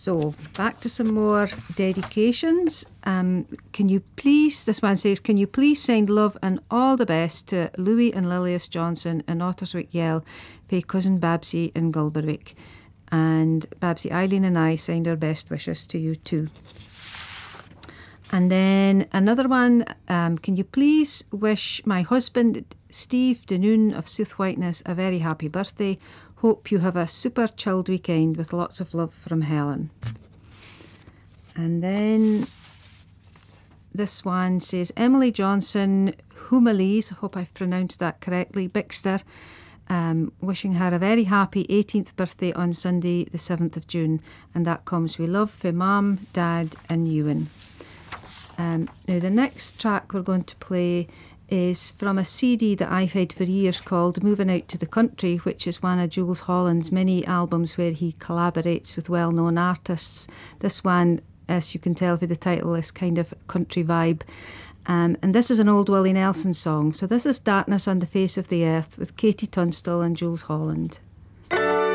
So, back to some more dedications. Can you please, this one says, can you please send love and all the best to Louis and Lilias Johnson in Otterswick Yell, for cousin Babsy in Gulberwick. And Babsy, Eileen and I send our best wishes to you too. And then another one, can you please wish my husband, Steve Denoon of Soothwhiteness, a very happy birthday. Hope you have a super chilled weekend with lots of love from Helen. And then this one says, Emily Johnson, Humalese, I hope I've pronounced that correctly, Bixter, wishing her a very happy 18th birthday on Sunday the 7th of June. And that comes with love for Mum, Dad and Ewan. Now the next track we're going to play is from a CD that I've had for years called Moving Out to the Country, which is one of Jools Holland's many albums where he collaborates with well-known artists. This one, as you can tell from the title, is kind of country vibe. And this is an old Willie Nelson song. So this is Darkness on the Face of the Earth with Katie Tunstall and Jools Holland.